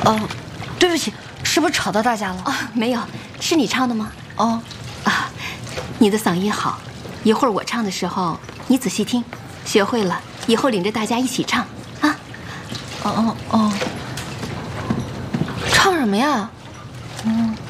哦，对不起，是不是吵到大家了？ 哦，没有，是你唱的吗？ 哦， 啊，你的嗓音好，一会儿我唱的时候你仔细听，学会了以后领着大家一起唱啊。 哦，唱什么呀？